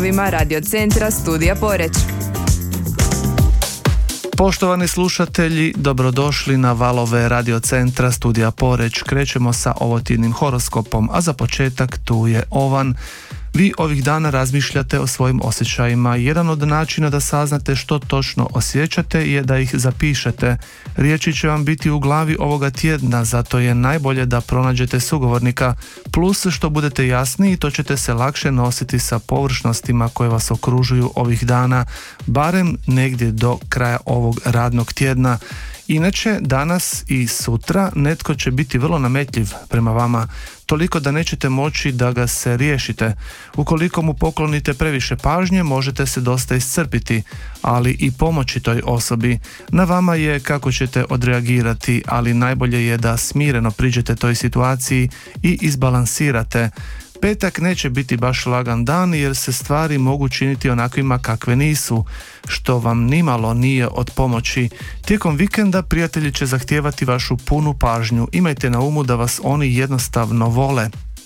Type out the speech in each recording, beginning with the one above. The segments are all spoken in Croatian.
Radio centra Studija Poreč. Poštovani slušatelji, dobrodošli na valove Radio centra Studija Poreč. Krećemo sa ovotjednim horoskopom, a za početak tu je Ovan. Vi ovih dana razmišljate o svojim osjećajima. Jedan od načina da saznate što točno osjećate je da ih zapišete. Riječi će vam biti u glavi ovoga tjedna, zato je najbolje da pronađete sugovornika. Plus što budete jasniji, to ćete se lakše nositi sa površnostima koje vas okružuju ovih dana, barem negdje do kraja ovog radnog tjedna. Inače, danas i sutra netko će biti vrlo nametljiv prema vama, toliko da nećete moći da ga se riješite. Ukoliko mu poklonite previše pažnje, možete se dosta iscrpiti, ali i pomoći toj osobi. Na vama je kako ćete odreagirati, ali najbolje je da smireno priđete toj situaciji i izbalansirate. Petak neće biti baš lagan dan jer se stvari mogu činiti onakvima kakve nisu, što vam nimalo nije od pomoći. Tijekom vikenda prijatelji će zahtijevati vašu punu pažnju. Imajte na umu da vas oni jednostavno vole.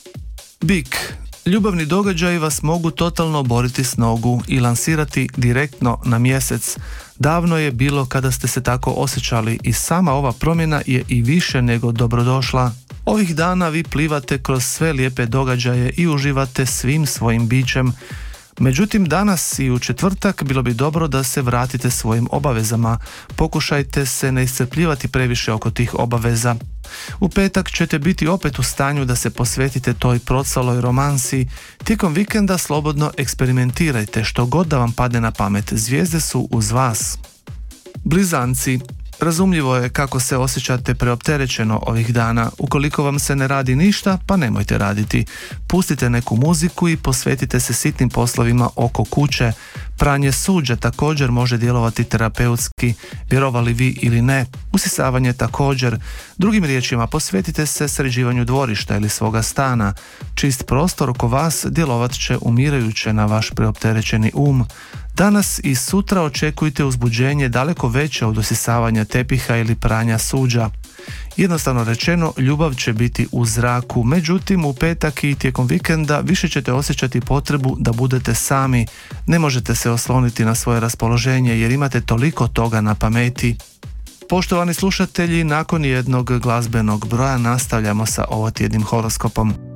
Bik. Ljubavni događaji vas mogu totalno oboriti s nogu i lansirati direktno na mjesec. Davno je bilo kada ste se tako osjećali i sama ova promjena je i više nego dobrodošla. Ovih dana vi plivate kroz sve lijepe događaje i uživate svim svojim bićem. Međutim, danas i u četvrtak bilo bi dobro da se vratite svojim obavezama. Pokušajte se ne iscrpljivati previše oko tih obaveza. U petak ćete biti opet u stanju da se posvetite toj procvaloj romansi. Tijekom vikenda slobodno eksperimentirajte što god da vam padne na pamet. Zvijezde su uz vas. Blizanci. Razumljivo je kako se osjećate preopterećeno ovih dana. Ukoliko vam se ne radi ništa, pa nemojte raditi. Pustite neku muziku i posvetite se sitnim poslovima oko kuće. Pranje suđa također može djelovati terapeutski, vjerovali vi ili ne. Usisavanje također. Drugim riječima, posvetite se sređivanju dvorišta ili svoga stana. Čist prostor oko vas djelovat će umirajuće na vaš preopterećeni um. Danas i sutra očekujte uzbuđenje daleko veće od usisavanja tepiha ili pranja suđa. Jednostavno rečeno, ljubav će biti u zraku, međutim u petak i tijekom vikenda više ćete osjećati potrebu da budete sami. Ne možete se osloniti na svoje raspoloženje jer imate toliko toga na pameti. Poštovani slušatelji, nakon jednog glazbenog broja nastavljamo sa ovotjednim horoskopom.